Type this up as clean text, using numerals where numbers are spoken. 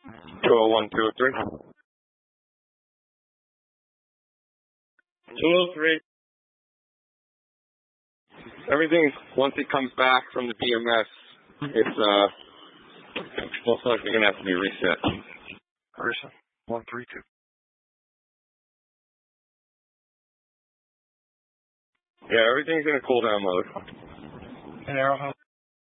201, 203. 203. Everything, once it comes back from the BMS, it's most likely going to have to be reset. Person 132. Yeah, everything's in a cool down mode. And Arrowhead.